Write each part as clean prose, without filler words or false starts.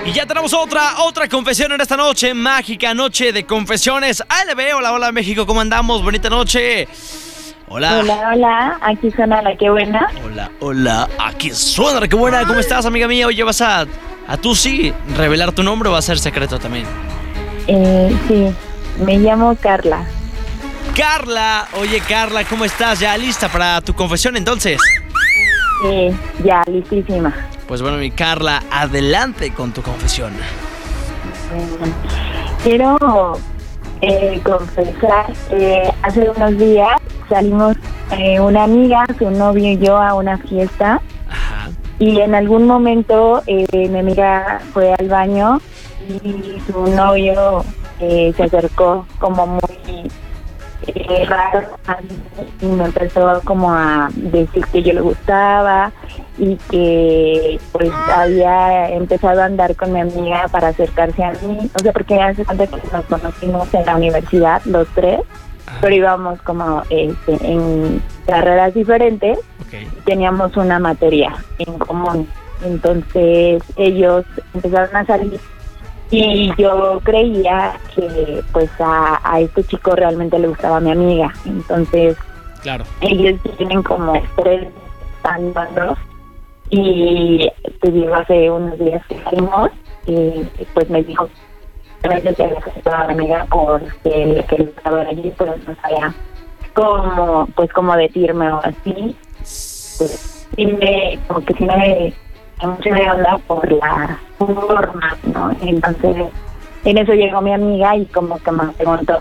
Y ya tenemos otra confesión en esta noche, mágica noche de confesiones. ALB, hola México, ¿cómo andamos? Bonita noche. Hola. Hola, aquí suena la que buena. Hola, aquí suena la que buena. ¿Cómo estás, amiga mía? Oye, ¿vas a tú sí revelar tu nombre o va a ser secreto también? Sí, me llamo Carla. Carla, oye Carla, ¿cómo estás? ¿Ya lista para tu confesión entonces? Ya, listísima. Pues bueno, mi Carla, adelante con tu confesión. Quiero confesar que hace unos días salimos una amiga, su novio y yo a una fiesta. Ajá. Y en algún momento mi amiga fue al baño y su novio se acercó como muy raro y me empezó como a decir que yo le gustaba y que pues había empezado a andar con mi amiga para acercarse a mí, o sea, porque hace cuenta que nos conocimos en la universidad los tres, pero íbamos como en carreras diferentes. Okay. Y teníamos una materia en común, entonces ellos empezaron a salir y yo creía que pues a este chico realmente le gustaba a mi amiga, entonces claro, ellos tienen como 3 años y te digo, hace unos días que salimos pues me dijo que me había aceptado a mi amiga porque le gustaba allí, pero no sabía cómo decirme o así, pues como que sí me mucho de onda por la forma, ¿no? Entonces, en eso llegó mi amiga y como que me preguntó.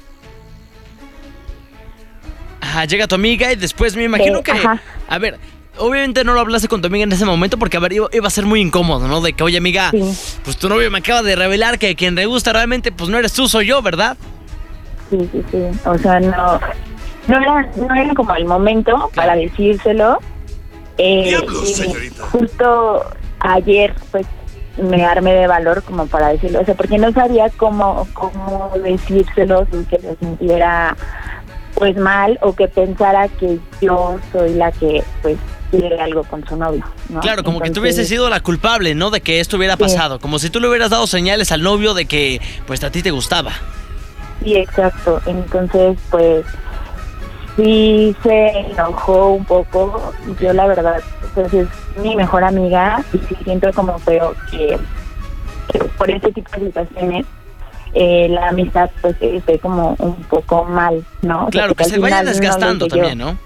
Ajá, llega tu amiga y después me imagino que... Ajá. A ver, obviamente no lo hablaste con tu amiga en ese momento porque, a ver, iba a ser muy incómodo, ¿no? De que, oye, amiga, Sí. pues tu novio me acaba de revelar que quien le gusta realmente, pues no eres tú, soy yo, ¿verdad? Sí. O sea, no era como el momento para decírselo. Diablos, señorita. Justo ayer, pues, me armé de valor como para decirlo, o sea, porque no sabía cómo decírselo sin que se sintiera, pues, mal o que pensara que yo soy la que, pues, quiere algo con su novio, ¿no? Claro, como Entonces, que tú hubieses sido la culpable, ¿no? De que esto hubiera pasado. Como si tú le hubieras dado señales al novio de que, pues, a ti te gustaba. Sí, exacto. Entonces, pues, sí se enojó un poco. Yo, la verdad, pues es mi mejor amiga y sí siento como feo que por este tipo de situaciones la amistad pues esté como un poco mal, ¿no? Claro, o sea, que se vaya desgastando también, ¿no?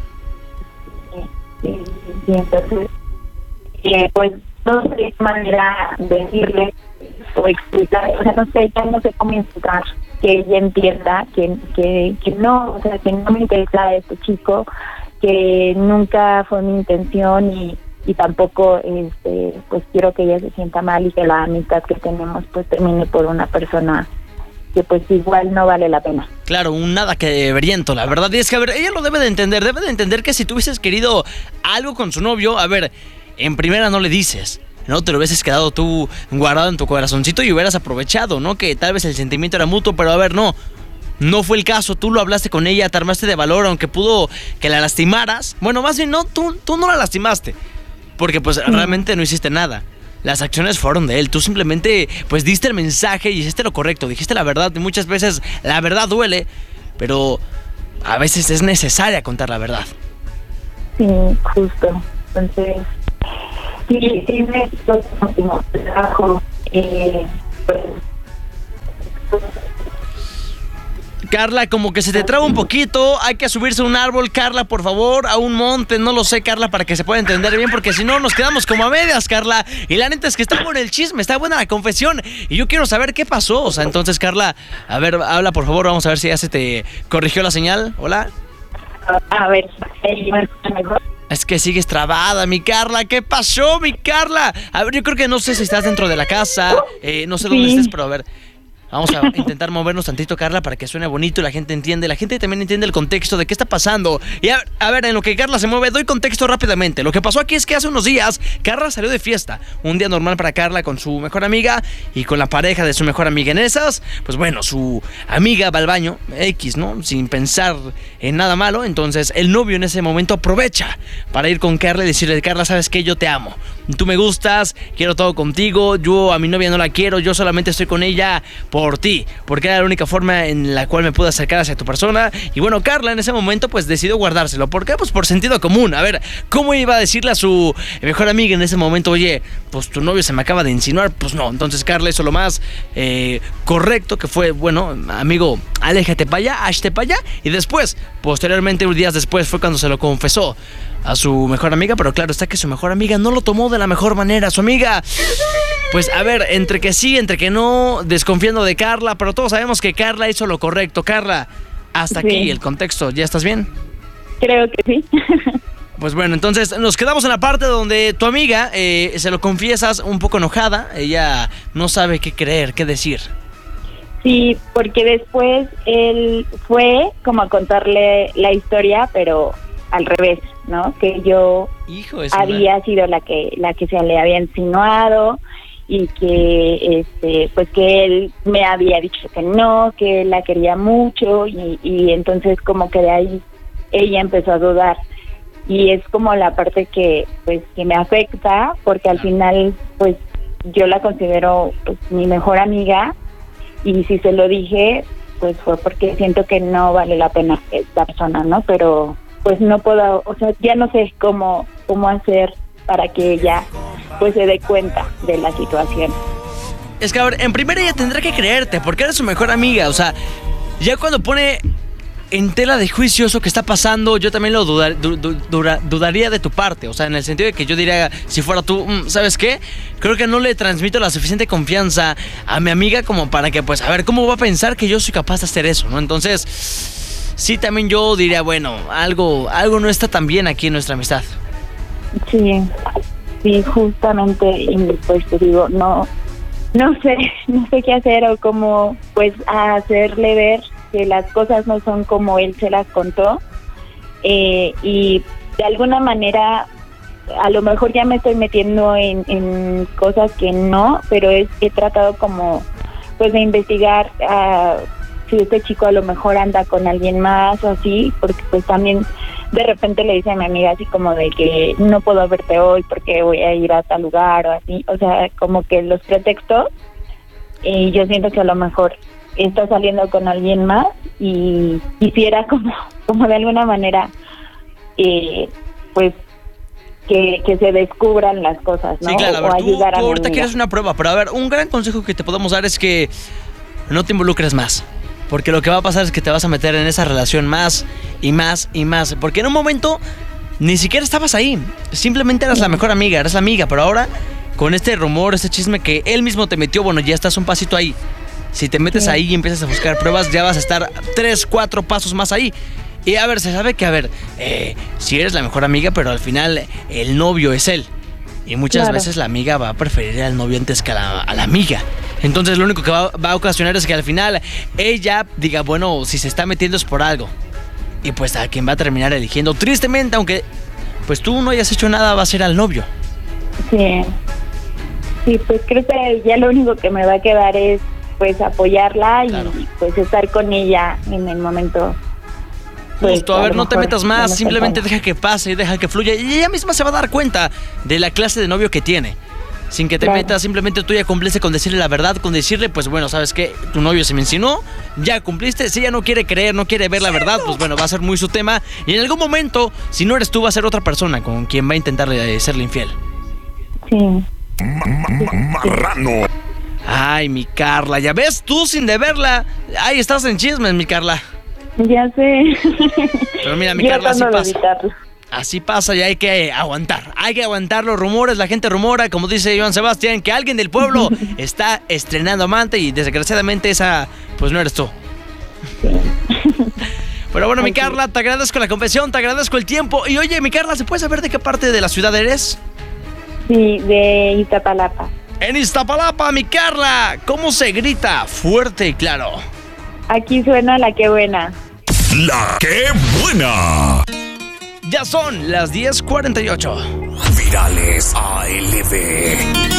Sí, entonces, pues, no sé de qué manera decirle o explicar, o sea, ya no sé cómo explicar que ella entienda que no, o sea, que no me interesa este chico, que nunca fue mi intención y tampoco, pues quiero que ella se sienta mal y que la amistad que tenemos pues termine por una persona que pues igual no vale la pena. Claro, un nada que veriento, la verdad. Y es que, a ver, ella lo debe de entender que si tú hubieses querido algo con su novio, a ver, en primera no le dices, ¿no? Te lo hubieses quedado tú guardado en tu corazoncito y hubieras aprovechado, ¿no? Que tal vez el sentimiento era mutuo, pero a ver, no fue el caso. Tú lo hablaste con ella, te armaste de valor, aunque pudo que la lastimaras. Bueno, más bien, no, tú no la lastimaste, porque pues realmente no hiciste nada. Las acciones fueron de él. Tú simplemente, pues, diste el mensaje y hiciste lo correcto. Dijiste la verdad. Y muchas veces la verdad duele, pero a veces es necesaria contar la verdad. Sí, justo. Entonces, sí me hizo como trabajo. Pues, Carla, como que se te traba un poquito. Hay que subirse a un árbol, Carla, por favor, a un monte, no lo sé, Carla, para que se pueda entender bien, porque si no nos quedamos como a medias, Carla. Y la neta es que está bueno el chisme, está buena la confesión, y yo quiero saber qué pasó. O sea, entonces, Carla, a ver, habla, por favor, vamos a ver si ya se te corrigió la señal. Hola. a ver, ¿me escucha mejor? Es que sigues trabada, mi Carla. ¿Qué pasó, mi Carla? A ver, yo creo que no sé si estás dentro de la casa, no sé dónde estés, pero a ver. Vamos a intentar movernos tantito, Carla, para que suene bonito y la gente entiende. La gente también entiende el contexto de qué está pasando. Y a ver, en lo que Carla se mueve, doy contexto rápidamente. Lo que pasó aquí es que hace unos días, Carla salió de fiesta. Un día normal para Carla con su mejor amiga y con la pareja de su mejor amiga. En esas, pues bueno, su amiga va al baño, X, ¿no? Sin pensar en nada malo. Entonces, el novio en ese momento aprovecha para ir con Carla y decirle: Carla, ¿sabes qué? Yo te amo. Tú me gustas, quiero todo contigo. Yo a mi novia no la quiero, yo solamente estoy con ella por ti, porque era la única forma en la cual me pude acercar hacia tu persona. Y bueno, Carla en ese momento pues decidió guardárselo. ¿Por qué? Pues por sentido común. A ver, ¿cómo iba a decirle a su mejor amiga en ese momento: oye, pues tu novio se me acaba de insinuar? Pues no. Entonces Carla hizo lo más correcto, que fue: bueno, amigo, aléjate para allá, hazte para allá. Y después, posteriormente, unos días después, fue cuando se lo confesó a su mejor amiga. Pero claro está que su mejor amiga no lo tomó de la mejor manera. Su amiga, pues a ver, entre que sí, entre que no, desconfiando de Carla, pero todos sabemos que Carla hizo lo correcto. Carla, hasta aquí el contexto. ¿Ya estás bien? Creo que sí. Pues bueno, entonces nos quedamos en la parte donde tu amiga se lo confiesas un poco enojada. Ella no sabe qué creer, qué decir. Sí, porque después él fue como a contarle la historia, pero al revés, ¿no? Que yo había sido la que se le había insinuado y que pues que él me había dicho que no, que él la quería mucho y entonces como que de ahí ella empezó a dudar. Y es como la parte que pues que me afecta, porque al final pues yo la considero pues mi mejor amiga, y si se lo dije pues fue porque siento que no vale la pena esta persona, ¿no? Pero pues no puedo, o sea, ya no sé cómo hacer para que ella pues se dé cuenta de la situación. Es que a ver, en primera ella tendrá que creerte, porque eres su mejor amiga. O sea, ya cuando pone en tela de juicio eso que está pasando, yo también lo dudaría de tu parte. O sea, en el sentido de que yo diría, si fuera tú, ¿sabes qué? Creo que no le transmito la suficiente confianza a mi amiga como para que, pues, a ver, ¿cómo va a pensar que yo soy capaz de hacer eso, no? Entonces, sí, también yo diría, bueno, algo no está tan bien aquí en nuestra amistad. Sí, justamente, y pues te digo, no sé qué hacer o cómo, pues, hacerle ver que las cosas no son como él se las contó, y de alguna manera a lo mejor ya me estoy metiendo en cosas que no, pero he tratado como pues de investigar si este chico a lo mejor anda con alguien más o así, porque pues también de repente le dice a mi amiga así como de que no puedo verte hoy porque voy a ir a tal lugar o así, o sea, como que los pretextos, y yo siento que a lo mejor está saliendo con alguien más y quisiera como de alguna manera pues que se descubran las cosas, ¿no? Sí, claro, a ver, o ayudar tú a ahorita quieres una prueba, pero a ver, un gran consejo que te podemos dar es que no te involucres más, porque lo que va a pasar es que te vas a meter en esa relación más y más y más, porque en un momento ni siquiera estabas ahí, simplemente eras la mejor amiga, eras la amiga, pero ahora con este rumor, este chisme que él mismo te metió, bueno, ya estás un pasito ahí. Si te metes ahí y empiezas a buscar pruebas, ya vas a estar 3, 4 pasos más ahí. Y a ver, se sabe que, a ver, si eres la mejor amiga, pero al final el novio es él. Y muchas veces la amiga va a preferir al novio antes que a la amiga. Entonces lo único que va a ocasionar es que al final ella diga, bueno, si se está metiendo es por algo. Y pues a quien va a terminar eligiendo, tristemente, aunque pues tú no hayas hecho nada, va a ser al novio. Sí, pues creo que ya lo único que me va a quedar es pues apoyarla y pues estar con ella en el momento. Pues, justo, a ver, no te metas más, simplemente deja que pase y deja que fluya. Y ella misma se va a dar cuenta de la clase de novio que tiene. Sin que te metas, simplemente tú ya cumpliste con decirle la verdad, con decirle, pues bueno, ¿sabes qué? Tu novio se me insinuó, ya cumpliste. Si ella no quiere creer, no quiere ver la verdad, pues bueno, va a ser muy su tema. Y en algún momento, si no eres tú, va a ser otra persona con quien va a intentar serle infiel. Sí. Marrano. Ay, mi Carla, ya ves, tú sin deberla. Ay, estás en chismes, mi Carla. Ya sé. Pero mira, mi Carla, así pasa y hay que aguantar los rumores. La gente rumora, como dice Joan Sebastián, que alguien del pueblo está estrenando amante y desgraciadamente esa, pues no eres tú. Pero bueno, mi Carla, te agradezco la confesión, te agradezco el tiempo. Y oye, mi Carla, ¿se puede saber de qué parte de la ciudad eres? Sí, de Iztapalapa. En Iztapalapa, mi Carla, ¿cómo se grita fuerte y claro? Aquí suena la que buena. La que buena. Ya son las 10:48. Virales ALB.